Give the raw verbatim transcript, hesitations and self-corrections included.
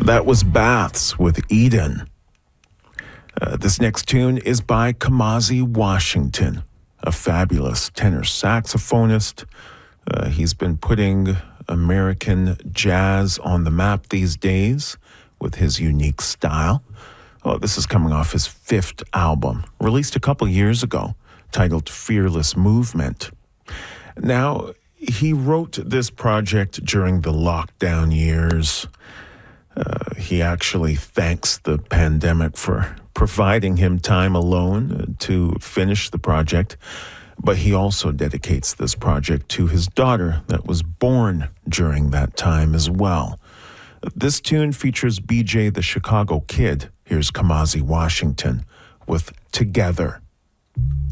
That was Baths with Eden. Uh, this next tune is by Kamasi Washington, a fabulous tenor saxophonist. Uh, he's been putting American jazz on the map these days with his unique style. Oh, this is coming off his fifth album, released a couple years ago, titled Fearless Movement. Now, he wrote this project during the lockdown years. Uh, he actually thanks the pandemic for providing him time alone to finish the project, but he also dedicates this project to his daughter that was born during that time as well. This tune features B J the Chicago Kid. Here's Kamasi Washington with Together.